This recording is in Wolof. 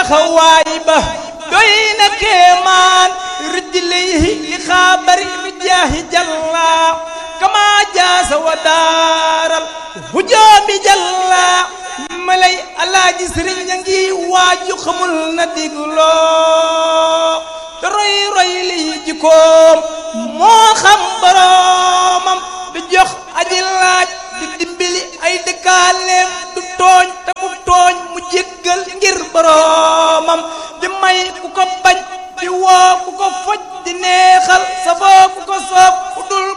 taxawaay ba doy na kéemaan rijlihi li xaabari bi jaahi jalla kama jaasa wa daaral hujoobi jalla malay alaaji sëriñ a ngi waaju xamul na digloo te roy roy liy jikkoom moo xam boroomam di jox aji laaj di dimbali ay dëkkaaleem du tooñ te mu tooñ mu jéggal ngir boroomam di may ku ko bañ di woo ku ko foj di neexal safoo ku ko soob ku dul